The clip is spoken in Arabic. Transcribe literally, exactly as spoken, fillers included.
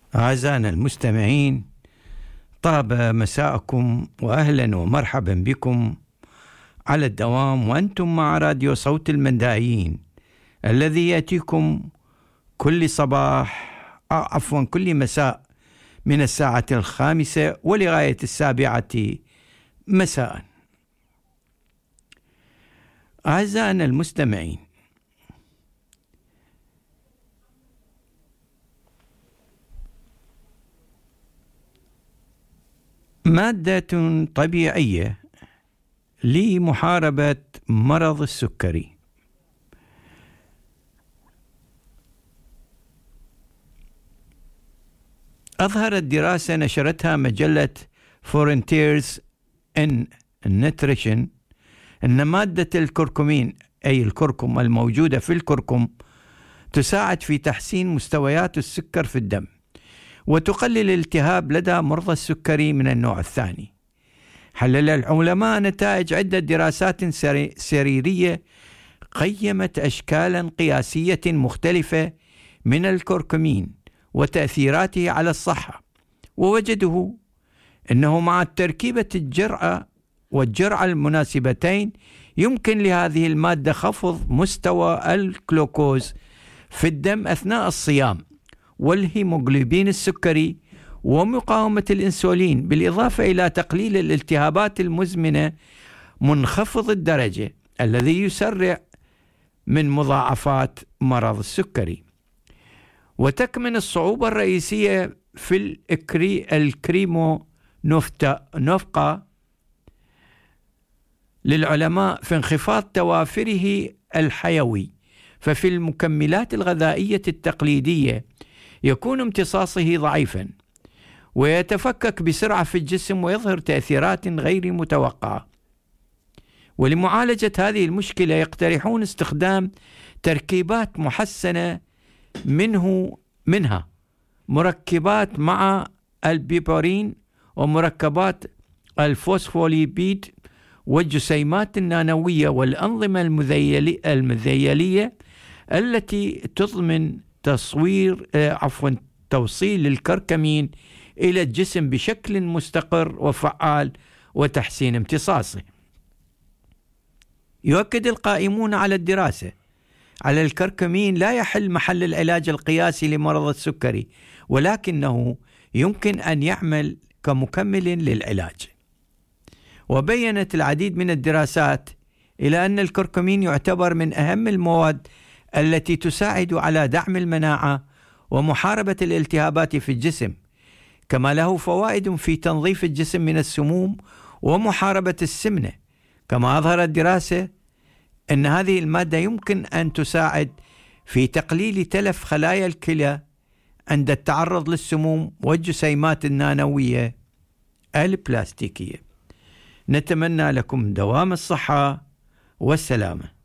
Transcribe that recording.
أعزائنا المستمعين، طاب مساءكم وأهلا ومرحبا بكم على الدوام، وأنتم مع راديو صوت المندائيين الذي يأتيكم كل صباح أو عفوا كل مساء من الساعة الخامسة ولغاية السابعة مساء. أعزائنا المستمعين، مادة طبيعية لمحاربة مرض السكري. أظهرت دراسة نشرتها مجلة Frontiers in Nutrition أن مادة الكركمين، أي الكركم الموجودة في الكركم، تساعد في تحسين مستويات السكر في الدم وتقلل الالتهاب لدى مرضى السكري من النوع الثاني. حلل العلماء نتائج عدة دراسات سريرية قيمت أشكالا قياسية مختلفة من الكركمين وتأثيراته على الصحة، ووجدوا أنه مع تركيبة الجرعة والجرعة المناسبتين يمكن لهذه المادة خفض مستوى الجلوكوز في الدم أثناء الصيام والهيموغلوبين السكري ومقاومة الإنسولين، بالإضافة إلى تقليل الالتهابات المزمنة منخفض الدرجة الذي يسرع من مضاعفات مرض السكري. وتكمن الصعوبة الرئيسية في الكري الكريمو نفقة للعلماء في انخفاض توافره الحيوي، ففي المكملات الغذائية التقليدية يكون امتصاصه ضعيفا ويتفكك بسرعة في الجسم ويظهر تأثيرات غير متوقعة. ولمعالجة هذه المشكلة يقترحون استخدام تركيبات محسنة منه منها مركبات مع البيبرين ومركبات الفوسفوليبيد والجسيمات النانوية والأنظمة المذيلية التي تضمن تصوير عفوا توصيل الكركمين إلى الجسم بشكل مستقر وفعال وتحسين امتصاصه. يؤكد القائمون على الدراسة على الكركمين لا يحل محل العلاج القياسي لمرض السكري، ولكنه يمكن أن يعمل كمكمل للعلاج. وبينت العديد من الدراسات إلى أن الكركمين يعتبر من أهم المواد التي تساعد على دعم المناعة ومحاربة الالتهابات في الجسم، كما له فوائد في تنظيف الجسم من السموم ومحاربة السمنة. كما أظهرت دراسة أن هذه المادة يمكن أن تساعد في تقليل تلف خلايا الكلى عند التعرض للسموم والجسيمات النانوية البلاستيكية. نتمنى لكم دوام الصحة والسلامة.